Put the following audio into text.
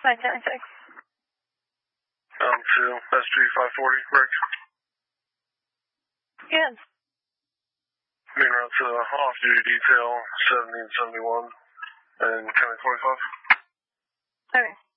976. To SG 540, break. Good. Being route to off-duty detail 70 and 71 and County 25. Okay.